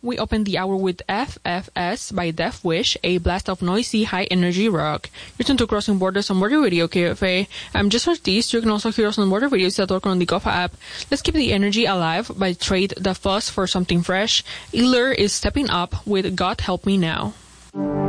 We opened the hour with FFS by Death Wish, a blast of noisy, high-energy rock. You're tuned to Crossing Borders on Border Radio KFA. I'm Just Ortiz. You can also hear us on borderradio.org on the GOFA app. Let's keep the energy alive by Trade the Fuss for something fresh. Iller is stepping up with God Help Me Now.